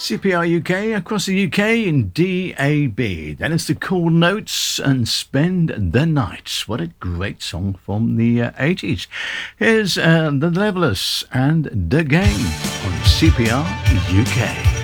CPR UK across the UK in DAB. Then it's the Cool Notes and Spend the Night. What a great song from the 80s. Here's The Levelers and The Game on CPR UK.